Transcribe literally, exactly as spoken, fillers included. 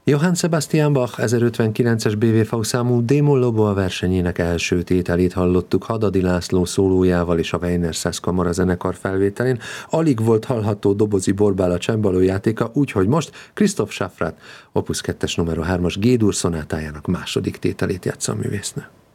Johann Sebastian Bach ezerötvenkilences bé vé vé számú D-moll oboa versenyének első tételét hallottuk Hadadi László szólójával és a Weiner Szász Kamara zenekar felvételén. Alig volt hallható dobozi Borbála csembaló játéka, úgyhogy most Christoph Schaffrath opus kettes numero hármas G-dur szonátájának második tételét játsza a művésznő.